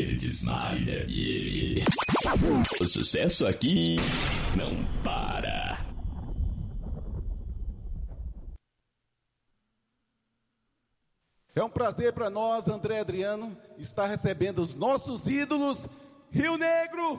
Verdes Mares FM. O sucesso aqui não para. É um prazer para nós, André Adriano, estar recebendo os nossos ídolos, Rio Negro.